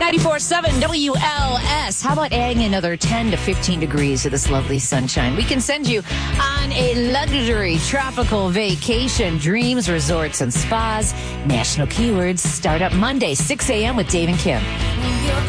94.7 WLS. How about adding another 10 to 15 degrees to this lovely sunshine? We can send you on a luxury tropical vacation. Dreams, resorts, and spas. National keywords start up Monday, 6 a.m. with Dave and Kim.